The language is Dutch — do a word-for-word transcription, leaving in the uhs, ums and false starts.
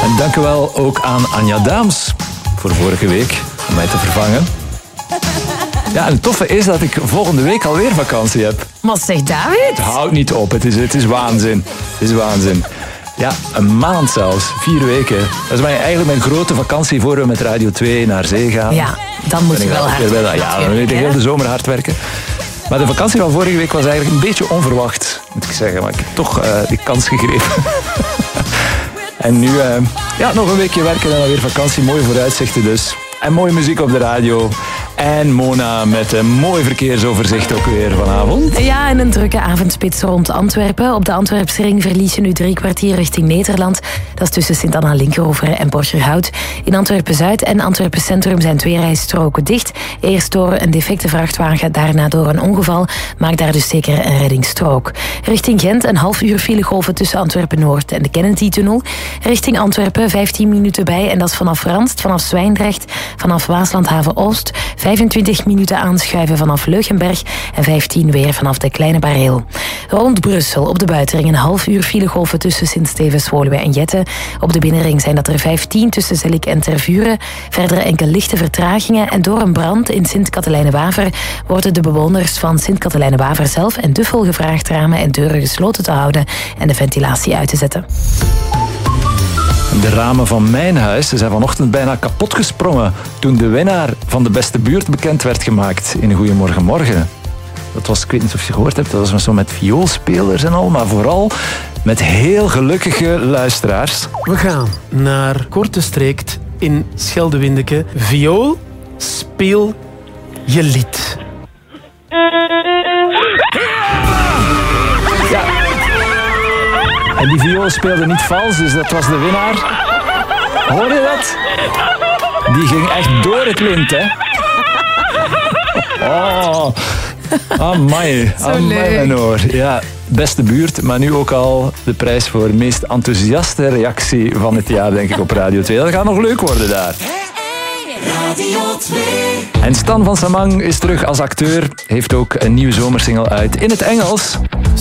En dank u wel ook aan Anja Daams voor vorige week om mij te vervangen. Ja, en het toffe is dat ik volgende week alweer vakantie heb. Maar zeg David. Het houdt niet op, het is, het is waanzin. Het is waanzin. Ja, een maand zelfs. Vier weken. Dat is mijn, eigenlijk mijn grote vakantie voor we met Radio twee naar zee gaan. Ja, dan moet je wel hard werken. Ja, dan moet ik de hele zomer hard werken. Maar de vakantie van vorige week was eigenlijk een beetje onverwacht, moet ik zeggen. Maar ik heb toch uh, die kans gegrepen. En nu uh, ja, nog een weekje werken en dan weer vakantie. Mooie vooruitzichten dus. En mooie muziek op de radio. En Mona met een mooi verkeersoverzicht ook weer vanavond. Ja, en een drukke avondspits rond Antwerpen. Op de Antwerpse ring verlies je nu drie kwartier richting Nederland. Dat is tussen Sint-Anna-Linkeroveren en Borgerhout. In Antwerpen-Zuid en Antwerpen-Centrum zijn twee rijstroken dicht. Eerst door een defecte vrachtwagen, daarna door een ongeval. Maak daar dus zeker een reddingsstrook. Richting Gent een half uur filegolven tussen Antwerpen-Noord en de Kennedy-tunnel. Richting Antwerpen vijftien minuten bij en dat is vanaf Ranst, vanaf Zwijndrecht, vanaf Waaslandhaven-Oost. vijfentwintig minuten aanschuiven vanaf Leugenberg en vijftien weer vanaf de Kleine Bareel. Rond Brussel op de buitenring een half uur filegolven tussen Sint-Stevens, Woluwe en Jette. Op de binnenring zijn dat er vijftien tussen Zelik en Tervuren. Verder enkele lichte vertragingen en door een brand in Sint-Katelijne-Waver worden de bewoners van Sint-Katelijne-Waver zelf en Duffel gevraagd ramen en deuren gesloten te houden en de ventilatie uit te zetten. De ramen van mijn huis zijn vanochtend bijna kapot gesprongen toen de winnaar van de beste buurt bekend werd gemaakt in Goeiemorgen Morgen. Dat was, ik weet niet of je gehoord hebt, dat was zo met vioolspelers en al, maar vooral met heel gelukkige luisteraars. We gaan naar Kortestreekt in Scheldewindeke. Viool, speel je lied. Ja. En die viool speelde niet vals, dus dat was de winnaar. Hoor je dat? Die ging echt door het lint, hè? Oh, amai, amai mijn oor. Ja, beste buurt, maar nu ook al de prijs voor meest enthousiaste reactie van het jaar, denk ik, op Radio twee. Dat gaat nog leuk worden daar. Radio twee. En Stan van Samang is terug als acteur, heeft ook een nieuwe zomersingle uit in het Engels.